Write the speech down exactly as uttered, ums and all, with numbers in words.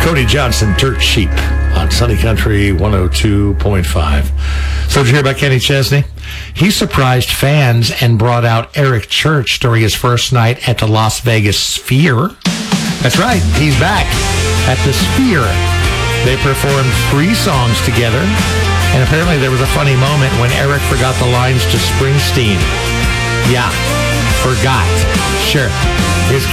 Cody Johnson, Dirt Sheep, on Sunny Country one oh two point five. So did you hear about Kenny Chesney? He surprised fans and brought out Eric Church during his first night at the Las Vegas Sphere. That's right, he's back at the Sphere. They performed three songs together, and apparently there was a funny moment when Eric forgot the lines to Springsteen. Yeah, forgot. Sure. Here's